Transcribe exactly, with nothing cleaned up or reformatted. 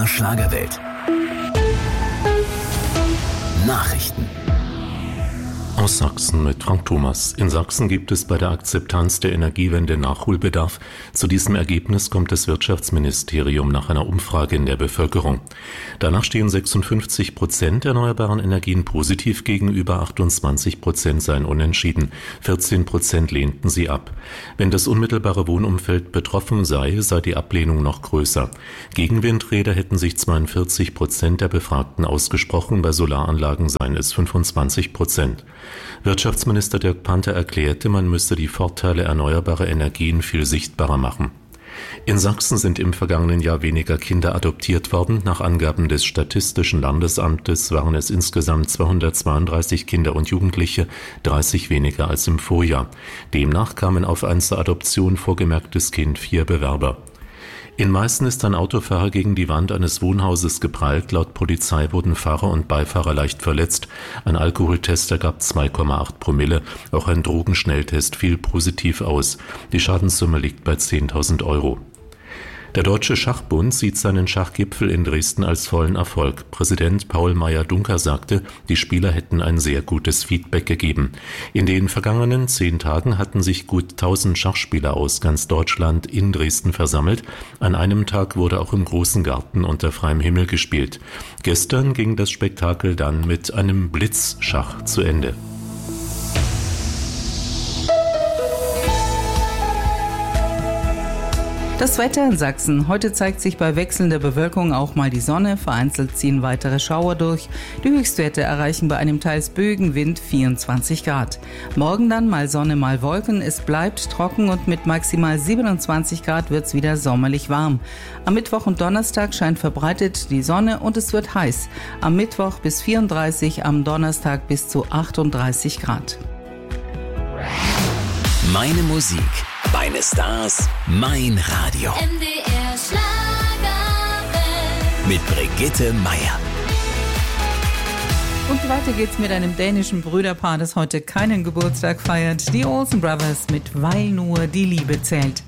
Schlagerwelt. Nachrichten. Aus Sachsen mit Frank Thomas. In Sachsen gibt es bei der Akzeptanz der Energiewende Nachholbedarf. Zu diesem Ergebnis kommt das Wirtschaftsministerium nach einer Umfrage in der Bevölkerung. Danach stehen sechsundfünfzig Prozent erneuerbaren Energien positiv gegenüber, achtundzwanzig Prozent seien unentschieden, vierzehn Prozent lehnten sie ab. Wenn das unmittelbare Wohnumfeld betroffen sei, sei die Ablehnung noch größer. Gegen Windräder hätten sich zweiundvierzig Prozent der Befragten ausgesprochen, bei Solaranlagen seien es fünfundzwanzig Prozent. Wirtschaftsminister Dirk Panther erklärte, man müsse die Vorteile erneuerbarer Energien viel sichtbarer machen. In Sachsen sind im vergangenen Jahr weniger Kinder adoptiert worden. Nach Angaben des Statistischen Landesamtes waren es insgesamt zweihundertzweiunddreißig Kinder und Jugendliche, dreißig weniger als im Vorjahr. Demnach kamen auf ein zur Adoption vorgemerktes Kind vier Bewerber. In Meißen ist ein Autofahrer gegen die Wand eines Wohnhauses geprallt. Laut Polizei wurden Fahrer und Beifahrer leicht verletzt. Ein Alkoholtest ergab zwei Komma acht Promille. Auch ein Drogenschnelltest fiel positiv aus. Die Schadenssumme liegt bei zehntausend Euro. Der Deutsche Schachbund sieht seinen Schachgipfel in Dresden als vollen Erfolg. Präsident Paul Meyer-Dunker sagte, die Spieler hätten ein sehr gutes Feedback gegeben. In den vergangenen zehn Tagen hatten sich gut tausend Schachspieler aus ganz Deutschland in Dresden versammelt. An einem Tag wurde auch im großen Garten unter freiem Himmel gespielt. Gestern ging das Spektakel dann mit einem Blitzschach zu Ende. Das Wetter in Sachsen. Heute zeigt sich bei wechselnder Bewölkung auch mal die Sonne. Vereinzelt ziehen weitere Schauer durch. Die Höchstwerte erreichen bei einem teils böigen Wind vierundzwanzig Grad. Morgen dann mal Sonne, mal Wolken. Es bleibt trocken und mit maximal siebenundzwanzig Grad wird es wieder sommerlich warm. Am Mittwoch und Donnerstag scheint verbreitet die Sonne und es wird heiß. Am Mittwoch bis vierunddreißig, am Donnerstag bis zu achtunddreißig Grad. Meine Musik, meine Stars, mein Radio. M D R Schlagerwelt. Mit Brigitte Meier. Und weiter geht's mit einem dänischen Brüderpaar, das heute keinen Geburtstag feiert. Die Olsen Brothers mit Weil nur die Liebe zählt.